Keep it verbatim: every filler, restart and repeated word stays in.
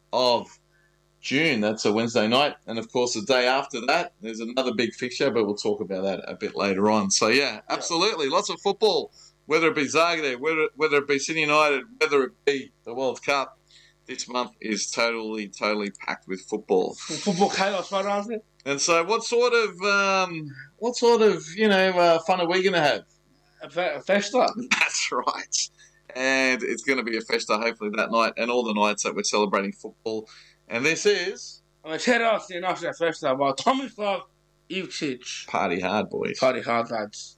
of June. That's a Wednesday night. And, of course, the day after that, there's another big fixture, but we'll talk about that a bit later on. So, yeah, absolutely. Yeah. Lots of football, whether it be Zagreb, whether, whether it be Sydney United, whether it be the World Cup. This month is totally, totally packed with football. Football chaos, right, aren't it? And so what sort of, um, what sort of, you know, uh, fun are we going to have? A, fe- a festa. That's right. And it's going to be a festa hopefully that night and all the nights that we're celebrating football. And this is... Večeras je naša festa by Tomislav Ivčić. Party hard, boys. Party hard, lads.